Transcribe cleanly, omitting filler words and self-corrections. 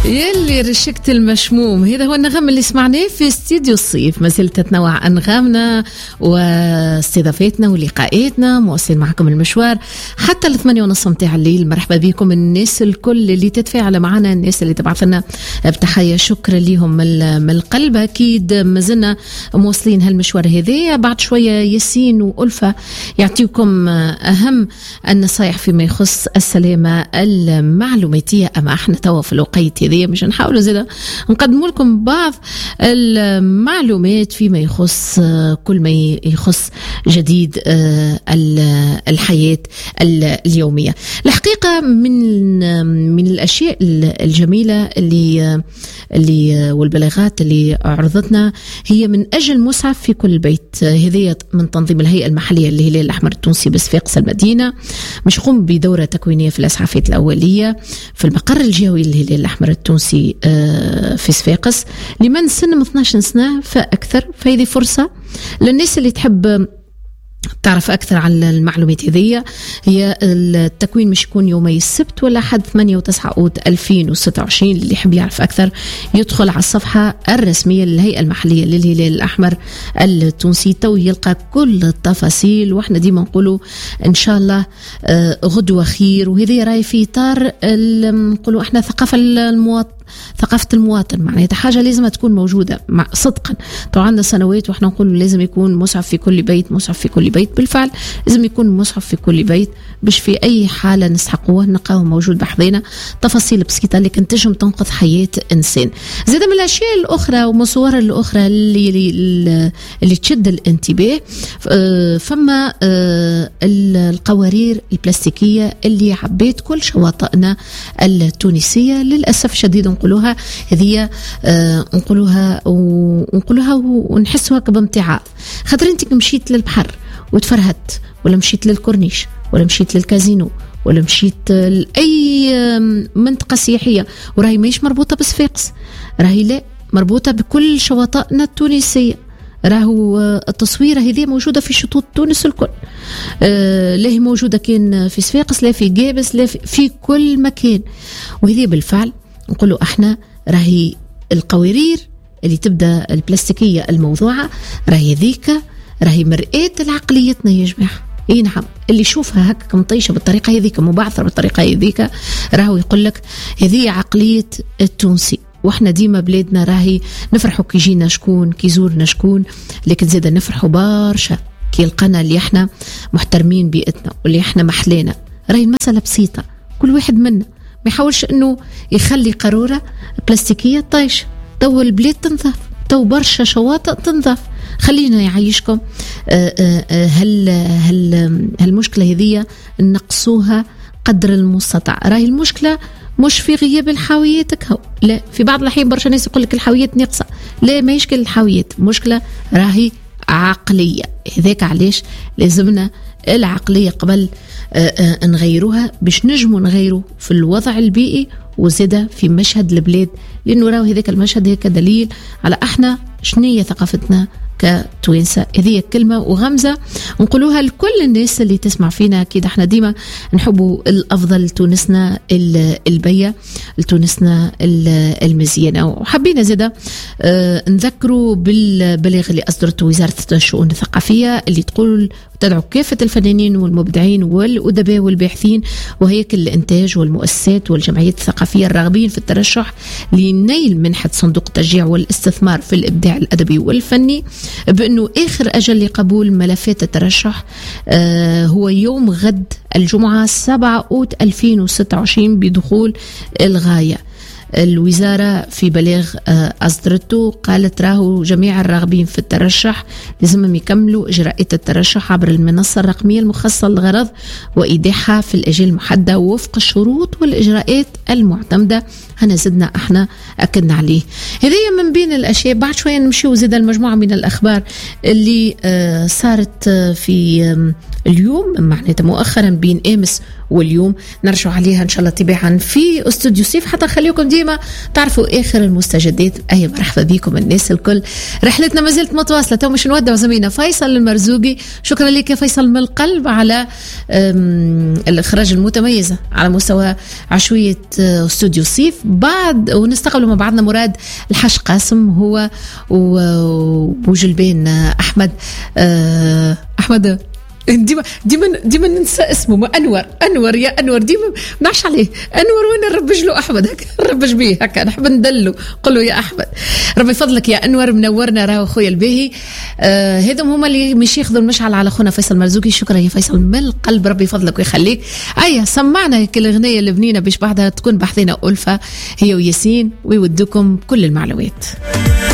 يلي رشكت المشموم، هذا هو النغم اللي سمعناه في استديو الصيف. ما زلت تتنوع أنغامنا واستضافتنا ولقاءاتنا، مواصلين معكم المشوار حتى 8:30 متاع الليل. مرحبا بكم الناس الكل اللي تتفاعل معنا، الناس اللي تبعث لنا بتحية شكر ليهم من القلب. أكيد مازلنا مواصلين هالمشوار هذا. بعد شوية ياسين وألفة يعطيكم أهم النصائح فيما يخص السلامة المعلوماتية. أما احنا توا في الوقيت هذه مش نحاولوا زيادة نقدم لكم بعض المعلومات فيما يخص كل ما يخص جديد الحياة اليومية. الحقيقة من الأشياء الجميلة اللي والبلاغات اللي عرضتنا هي من أجل مسعف في كل بيت. هذه من تنظيم الهيئة المحلية للهلال الأحمر التونسي بصفاقس المدينة، مش يقوم بدورة تكوينية في الإسعافات الأولية في المقر الجهوي للهلال الأحمر التونسي في صفاقس لمن سن 12 سنة فأكثر. فهذه فرصة للناس اللي تحب تعرف أكثر عن المعلومات هذه. هي التكوين مش يكون يومي السبت ولا حد 8 و9 أوت 2026. اللي يحب يعرف أكثر يدخل على الصفحة الرسمية للهيئة المحلية للهلال الأحمر التونسي، تو يلقى كل التفاصيل. وإحنا ديما نقولوا إن شاء الله غدوة خير. وهذه راي في إطار نقولوا إحنا ثقافة المواطن، معناتها حاجة لازم تكون موجودة صدقا. طبعا عندنا سنوات وإحنا نقول لازم يكون مسعف في كل بيت، مسعف في كل بيت. بالفعل لازم يكون مسعف في كل بيت باش في أي حالة نسحقوه نلقاه موجود بحضينا. تفاصيل بسيطة اللي تنجم تنقذ حياة إنسان. زيادة من الأشياء الأخرى ومصور الأخرى اللي تشد الانتباه، فما القوارير البلاستيكية اللي عبيت كل شواطئنا التونسية للأسف شديد. نقولوها هذه نقولوها ونحسوها كبامتعاض. خاطر انت مشيت للبحر وتفرهت، ولا مشيت للكورنيش، ولا مشيت للكازينو، ولا مشيت لأي منطقة سياحية وراهي ماهيش مربوطة بصفاقس، راهي لا مربوطة بكل شواطئنا التونسية. راهو التصويرة هذه موجودة في شطوط تونس الكل، لا هي موجودة كان في صفاقس، لا في جابس، لا في كل مكان. وهذه بالفعل نقولوا احنا راهي القوارير اللي تبدا البلاستيكيه الموضوعه راهي ذيك راهي مرآة لعقليتنا يا جماعه. اي نعم، اللي يشوفها هكا مطيشه بالطريقه هذيك، مبعثره بالطريقه هذيك، راهو يقول لك هذه عقليه التونسي. واحنا ديما بلادنا راهي نفرحوا كي يجينا شكون، كي يزورنا شكون، لكن زيد نفرحوا برشا كي يلقانا اللي احنا محترمين بيئتنا واللي احنا محلينا. راهي المساله بسيطه، كل واحد منا ما يحاولش انه يخلي قارورة بلاستيكية طايشة. تو البلاد تنظف، تو برشا شواطئ تنظف. خلينا يعيشكم هالمشكلة هذه نقصوها قدر المستطاع. راهي المشكلة مش في غياب الحاويات كهو، لا. في بعض الأحيان برشا ناس يقول لك الحاويات ناقصة، لا، ما يشكل الحاويات، مشكلة راهي عقلية. هذاك علاش لازمنا العقلية قبل نغيروها باش نجموا نغيروا في الوضع البيئي وزيادة في مشهد البلاد. لأنه راهو هذاك المشهد هيك دليل على احنا شنية ثقافتنا كتوينسة. هذه كلمة وغمزة نقولوها لكل الناس اللي تسمع فينا. أكيد احنا ديما نحبوا الأفضل، تونسنا البية، تونسنا المزيانة. وحبينا زيادة نذكروا بالبلاغ اللي أصدرته وزارة الشؤون الثقافية اللي تقول تدعو كافة الفنانين والمبدعين والأدباء والباحثين وهيكل الإنتاج والمؤسسات والجمعيات الثقافية الراغبين في الترشح لنيل منحة صندوق التشجيع والاستثمار في الإبداع الأدبي والفني بأنه آخر أجل لقبول ملفات الترشح هو يوم غد الجمعة 7 أوت 2026 بدخول الغاية. الوزارة في بلاغ أصدرته قالت راهو جميع الراغبين في الترشح لازم يكملوا إجراءات الترشح عبر المنصة الرقمية المخصصة للغرض وإيداعها في الأجال المحددة وفق الشروط والإجراءات المعتمدة. هنا زدنا احنا أكدنا عليه. هذه من بين الأشياء. بعد شوية نمشي وزيد المجموعة من الأخبار اللي صارت في اليوم معناتها مؤخرا بين امس واليوم نرجع عليها ان شاء الله تباعا في استوديو صيف، حتى خليكم ديما تعرفوا اخر المستجدات. اي مرحبا بكم الناس الكل، رحلتنا ما زالت متواصله. تو مش نودع زميلنا فيصل المرزوقي، شكرا لك يا فيصل من القلب على الاخراج المتميزه على مستوى عشويه استوديو صيف. بعد ونستقبل مع بعضنا مراد الحاج قاسم هو وجلبين احمد. احمد ديما ننسى اسمه، انور يا انور، ديما نعش عليه انور، وين نربج له احمد هكا نربج بيه هكا نحب ندلو، قل له يا احمد ربي فضلك يا انور منورنا. راهو خويا الباهي هذم هما اللي مش ياخذوا المشعل على خونا فيصل مرزوقي. شكرا يا فيصل من القلب، ربي فضلك ويخليك. سمعنا كل اغنيه اللي بنينا باش بعدها تكون بحثنا ألفة هي وياسين ويودوكم كل المعلومات.